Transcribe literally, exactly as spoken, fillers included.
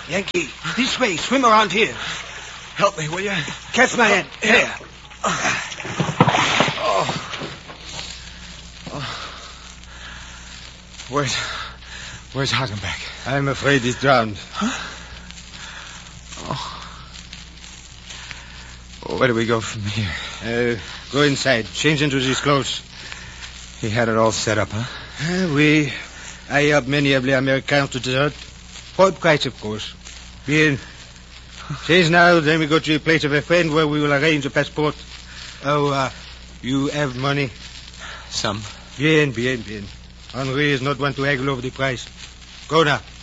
Yankee, this way. Swim around here. Help me, will you? Catch my hand. Here. Oh. oh. Where's... Where's Hagenbeck? I'm afraid he's drowned. Huh? Oh. Where do we go from here? Uh, go inside. Change into these clothes. He had it all set up, huh? Uh, we... I help many of the Americans to desert. For a price, of course. Bien. Change now, then we go to the place of a friend where we will arrange a passport. Oh, uh, you have money? Some. Bien, bien, bien. Henri is not one to haggle over the price. Go now.